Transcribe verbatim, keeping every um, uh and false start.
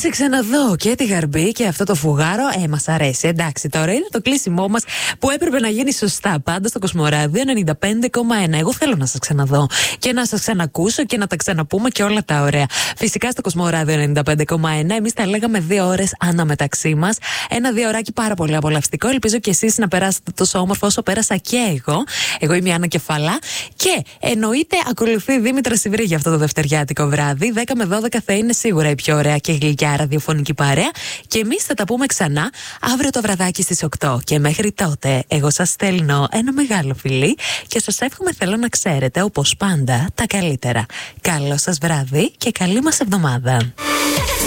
σε ξαναδώ και τη Γαρμπή και αυτό το φουγάρο. Ε, μας αρέσει. Εντάξει, τώρα είναι το κλείσιμό μας που έπρεπε να γίνει σωστά. Πάντα στο Κοσμοράδιο ενενήντα πέντε κόμμα ένα. Εγώ θέλω να σας ξαναδώ και να σας ξανακούσω και να τα ξαναπούμε και όλα τα ωραία. Φυσικά στο Κοσμοράδιο ενενήντα πέντε κόμμα ένα. Εμείς τα λέγαμε δύο ώρες αναμεταξύ μας. Ένα δύο ωράκι πάρα πολύ απολαυστικό. Ελπίζω και εσείς να περάσετε τόσο όμορφο όσο πέρασα και εγώ. Εγώ είμαι η Άννα Κεφαλά. Και εννοείται ακολουθεί η Δήμητρα Σιβρή για αυτό το δευτεριάτικο βράδυ. δέκα με δώδεκα θα είναι σίγουρα η πιο ωραία και γλυκιά ραδιοφωνική παρέα. Και εμείς θα τα πούμε ξανά αύριο το βραδάκι στις οκτώ. Και μέχρι τότε, εγώ σας στέλνω ένα μεγάλο φιλί και σας εύχομαι, θέλω να ξέρετε, όπως πάντα, τα καλύτερα. Καλό σας βράδυ και καλή μας εβδομάδα.